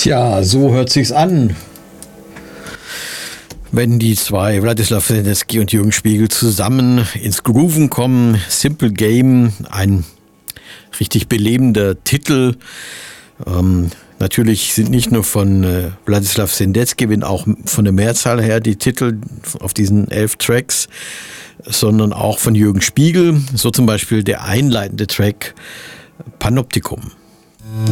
Tja, so hört sich's an. Wenn die zwei, Władysław Sendecki und Jürgen Spiegel, zusammen ins Grooven kommen, Simple Game, ein richtig belebender Titel. Natürlich sind nicht nur von Władysław Sendecki, wenn auch von der Mehrzahl her die Titel auf diesen 11 Tracks, sondern auch von Jürgen Spiegel, so zum Beispiel der einleitende Track Panoptikum.